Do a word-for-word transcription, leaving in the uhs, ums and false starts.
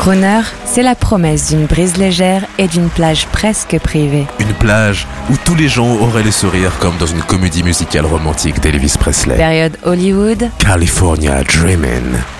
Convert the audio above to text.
Crooner, c'est la promesse d'une brise légère et d'une plage presque privée. Une plage où tous les gens auraient le sourire comme dans une comédie musicale romantique d'Elvis Presley. Période Hollywood. California Dreamin'.